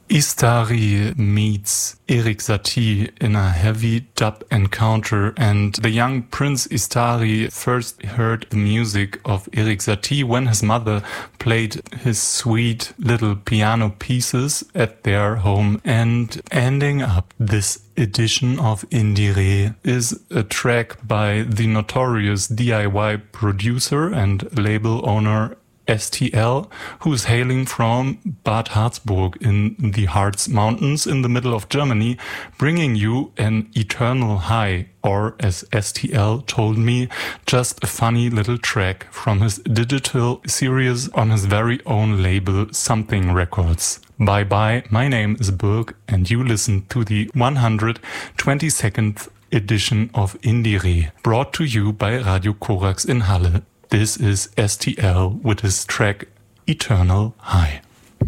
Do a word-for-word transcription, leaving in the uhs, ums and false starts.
Istari meets Erik Satie in a heavy dub encounter, and the young Prince Istari first heard the music of Erik Satie when his mother played his sweet little piano pieces at their home, and ending up this edition of Indiere is a track by the notorious D I Y producer and label owner S T L, who is hailing from Bad Harzburg in the Harz Mountains in the middle of Germany, bringing you an eternal high, or as S T L told me, just a funny little track from his digital series on his very own label Something Records. Bye bye, my name is Birk and you listen to the one hundred twenty-second edition of Indiere, brought to you by Radio Korax in Halle. This is S T L with his track Eternal High.